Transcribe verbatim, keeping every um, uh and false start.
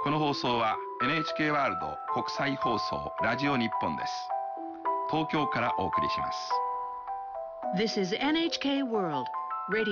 この放送は エヌエイチケー ワールド国際放送ラジオ日本です。東京からお送りします。 This is エヌエイチケー World Radio